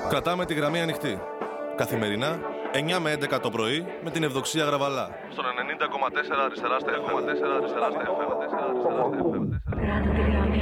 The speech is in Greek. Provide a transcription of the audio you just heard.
Κρατάμε τη γραμμή ανοιχτή. Καθημερινά, 9 με 11 το πρωί, με την Ευδοξία Γραβαλά. Στον 90,4 αριστερά στα FM.